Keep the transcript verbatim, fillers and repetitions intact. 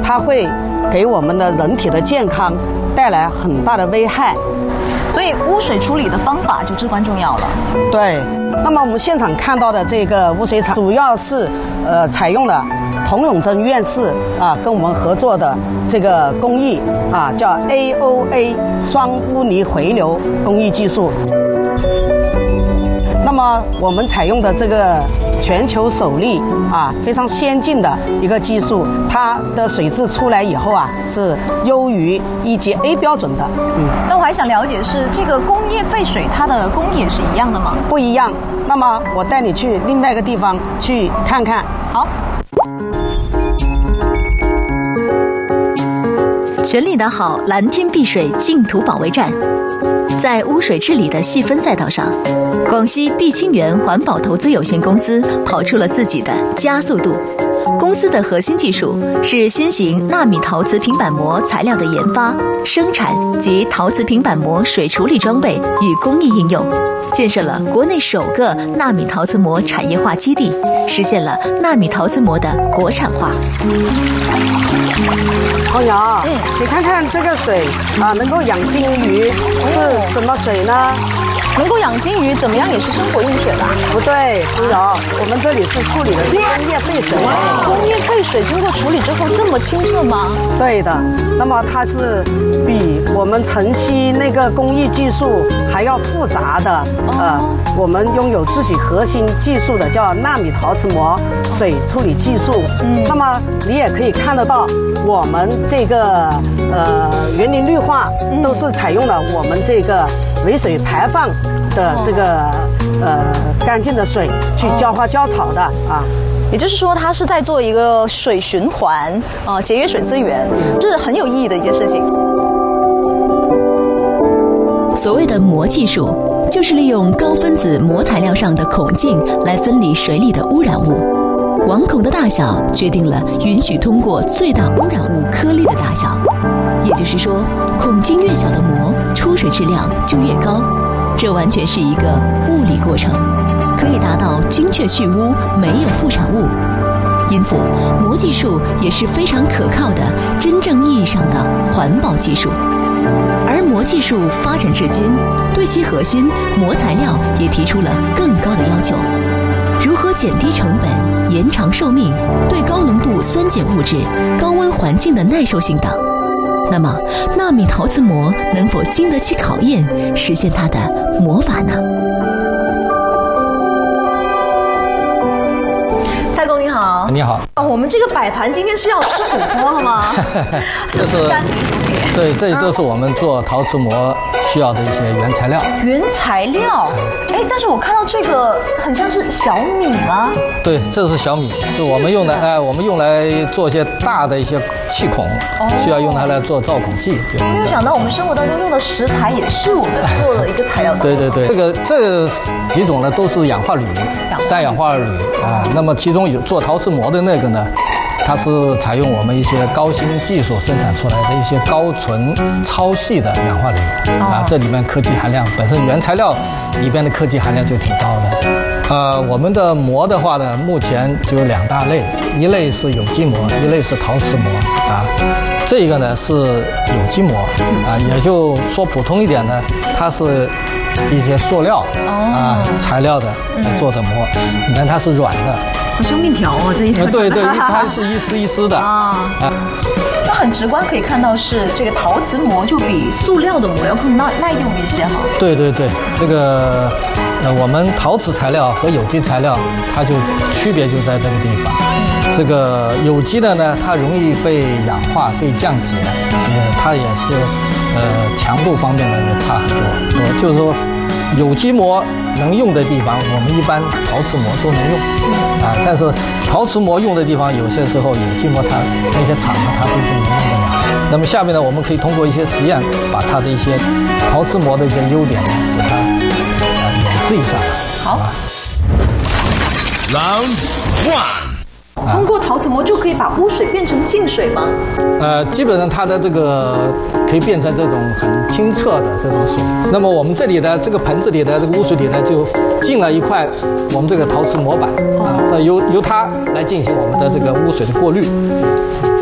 它会给我们的人体的健康带来很大的危害。 所以污水处理的方法就至关重要了。 对，那么我们现场看到的这个污水厂，主要是呃采用了童永贞院士啊跟我们合作的这个工艺啊，叫 A O A 双污泥回流工艺技术。那么我们采用的这个全球首例啊，非常先进的一个技术，它的水质出来以后啊，是优于一级 A 标准的。 嗯，那我还想了解是这个工业废水，它的工艺也是一样的吗？ 不一样。那么我带你去另外一个地方去看看。 好。 全力打好蓝天碧水净土保卫战。在污水治理的细分赛道上，广西碧清源环保投资有限公司跑出了自己的加速度。公司的核心技术是新型纳米陶瓷平板膜材料的研发、生产及陶瓷平板膜水处理装备与工艺应用，建设了国内首个纳米陶瓷膜产业化基地，实现了纳米陶瓷膜的国产化。 红瑶，嗯，你看看这个水啊，能够养金鱼，是什么水呢？ 能够养金鱼，怎么样也是生活用水吧？ 不对，红瑶，我们这里是处理的是工业废水。 工业废水经过处理之后这么清澈吗？ 对的，那么它是比我们晨曦那个工艺技术还要复杂的。呃，我们拥有自己核心技术的叫纳米陶瓷膜水处理技术。嗯，那么你也可以看得到，我们这个呃园林绿化都是采用了我们这个尾水排放的这个呃干净的水去浇花浇草的啊。 也就是说，它是在做一个水循环，呃，节约水资源，是很有意义的一件事情。 所谓的膜技术，就是利用高分子膜材料上的孔径来分离水里的污染物。网孔的大小决定了允许通过最大污染物颗粒的大小，也就是说，孔径越小的膜，出水质量就越高。这完全是一个物理过程，可以达到精确去污，没有副产物。因此，膜技术也是非常可靠的真正意义上的环保技术。而膜技术发展至今，对其核心膜材料也提出了更高的要求。如何减低成本、延长寿命、对高浓度酸碱物质、高温环境的耐受性等。那么，纳米陶瓷膜能否经得起考验，实现它的魔法呢？ 蔡工你好， 你好。 我们这个摆盘今天是要吃火锅了吗？ 这是对，这都是我们做陶瓷膜需要的一些原材料。 原材料，哎，但是我看到这个很像是小米吗？ 对，这是小米，是我们用的，哎、呃，我们用来做一些大的一些气孔，哦、需要用它来做造孔剂。 没有想到我们生活当中用的食材也是我们做的一个材料。 对对对，这个这几种呢都是氧化铝，三氧化铝啊、呃。那么其中有做陶瓷膜的那个呢，它是采用我们一些高新技术生产出来的一些高纯超细的氧化铝啊，这里面科技含量本身原材料里边的科技含量就挺高的。呃，我们的膜的话呢，目前就有两大类，一类是有机膜，一类是陶瓷膜啊。这个呢是有机膜啊，也就说普通一点呢，它是一些塑料啊材料的做的膜，你看它是软的。 像面条啊，这一对对，它是一丝一丝的啊。 那很直观可以看到是这个陶瓷膜就比塑料的膜要更耐耐用一些哈。 对对对，这个呃我们陶瓷材料和有机材料它就区别就在这个地方。这个有机的呢，它容易被氧化、被降解，呃，它也是呃强度方面呢也差很多。呃，就是说有机膜能用的地方，我们一般陶瓷膜都能用啊。但是陶瓷膜用的地方，有些时候有机膜它那些厂呢，它不一定能用得了。那么下面呢，我们可以通过一些实验，把它的一些陶瓷膜的一些优点呢，给它啊演示一下。 好。 Round one。 通过陶瓷膜就可以把污水变成净水吗？ 呃，基本上它的这个可以变成这种很清澈的这种水。那么我们这里的这个盆子里的这个污水里呢，就进了一块我们这个陶瓷模板啊，这由由它来进行我们的这个污水的过滤。